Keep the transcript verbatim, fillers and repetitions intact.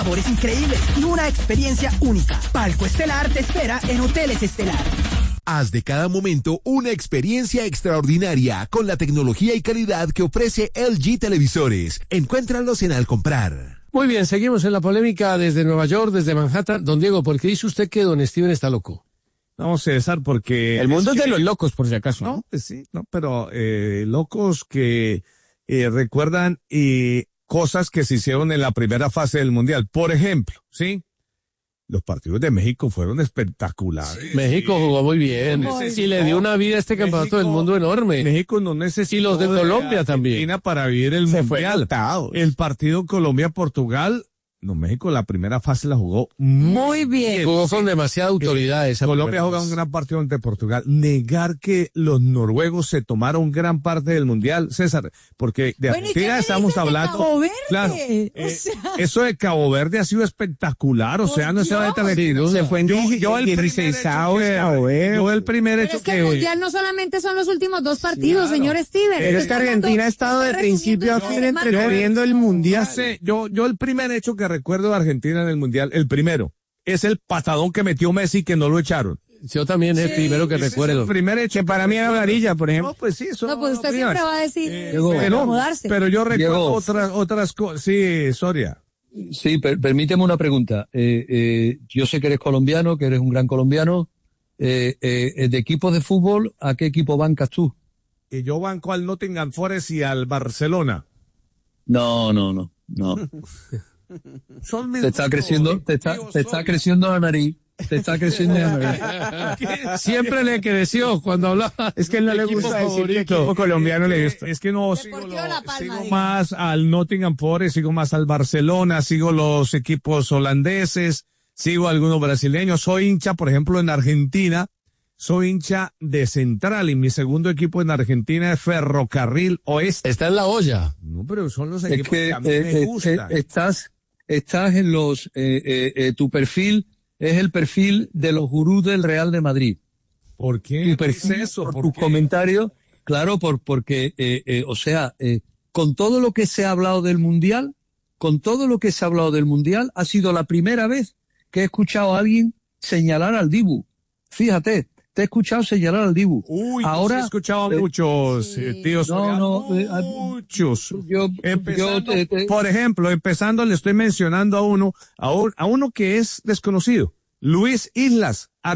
Sabores increíbles y una experiencia única. Palco Estelar te espera en Hoteles Estelar. Haz de cada momento una experiencia extraordinaria con la tecnología y calidad que ofrece L G Televisores. Encuéntralos en Al Comprar. Muy bien, seguimos en la polémica desde Nueva York, desde Manhattan. Don Diego, ¿por qué dice usted que don Steven está loco? No, César, porque... El mundo es, es de que... los locos, por si acaso. No, pues sí, no, pero eh, locos que eh, recuerdan eh, cosas que se hicieron en la primera fase del Mundial. Por ejemplo, ¿sí? Los partidos de México fueron espectaculares. Sí, México sí. jugó muy bien. No y le dio una vida a este México, campeonato del mundo enorme. México no necesitó. Y los de Colombia de también. Para vivir el Se Mundial. El partido Colombia-Portugal. No, México la primera fase la jugó muy bien. Jugó con demasiada autoridad. Esa Colombia jugó un gran partido ante Portugal. Negar que los noruegos se tomaron gran parte del Mundial, César, porque de bueno, Argentina estamos hablando. Cabo Verde? Claro, o eh, sea, eso de Cabo Verde ha sido espectacular, o sea, no se va a detener. Se fue en yo, yo el primer hecho que, yo el primer pero hecho es que que el Mundial no solamente son los últimos dos partidos, sí, claro. señor Steven. Pero es que Argentina ha estado de principio a fin entreteniendo el Mundial. Yo, yo el primer hecho que recuerdo de Argentina en el Mundial, el primero, es el patadón que metió Messi que no lo echaron. Yo también es sí, el primero que recuerdo. Es el primer hecho. Que para mí era amarilla, por ejemplo. No, pues sí, eso no, pues usted siempre va a decir eh, pero, pero yo recuerdo Llegó. otras otras cosas. Sí, Soria. Sí, per permíteme una pregunta. Eh, eh, yo sé que eres colombiano, que eres un gran colombiano. Eh, eh, de equipos de fútbol, ¿a qué equipo bancas tú? Y yo banco al Nottingham Forest y al Barcelona. No, no, no, no. Son te está creciendo, te está, te está creciendo la nariz. Te está creciendo la nariz. Siempre le creció cuando hablaba. Es que él no le gusta decir que equipo colombiano le gusta. Es que no sigo, lo, sigo más al Nottingham Forest, sigo más al Barcelona, sigo los equipos holandeses, sigo algunos brasileños. Soy hincha, por ejemplo, en Argentina. Soy hincha de Central y mi segundo equipo en Argentina es Ferrocarril Oeste. Está en la olla. No, pero son los es equipos que, que a mí eh, me eh, gustan. Eh, estás, estás en los, eh, eh, eh, tu perfil es el perfil de los gurús del Real de Madrid. ¿Por qué? Tu perfil, ¿Es eso? por ¿Por tus qué? comentarios, claro, por, porque, eh, eh, o sea, eh, con todo lo que se ha hablado del Mundial, con todo lo que se ha hablado del Mundial, ha sido la primera vez que he escuchado a alguien señalar al Dibu. Fíjate. Te he escuchado señalar al Dibu. Uy, ahora he escuchado a eh, muchos sí. eh, tíos. No, no, eh, muchos. Yo, empezando, yo te, te... Por ejemplo, empezando le estoy mencionando a uno, a, un, a uno que es desconocido. Luis Islas.